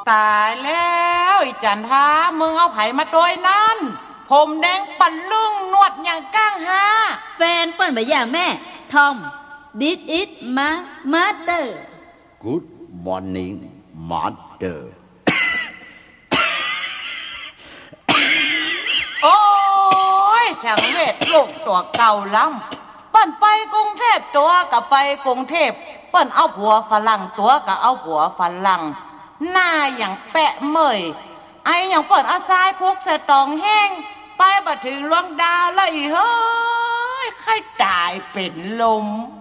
ตายแล้วอีจันทามึงเอาไผมาโดยนั้นผมแดงปันลุ่งนวดอย่างก้างฮาแฟนเปิ้นบ่อย่าแม่ทอม This is my mother Good morning mother โอ้ยช่างเวทลูกตัวเก่าล้ำเปิ้นไปกรุงเทพตัวกับไปกรุงเทพเปิ้นเอาผัวฝรั่งตัวกับเอาผัวฝรั่งหน้าอย่างแปะเมยไออย่างเปิ้นเอาทรายพุกใส่ตองแห้งไปบ่ถึงลวงดาวแล้วอีเฮ้ยใครตายเป็นลม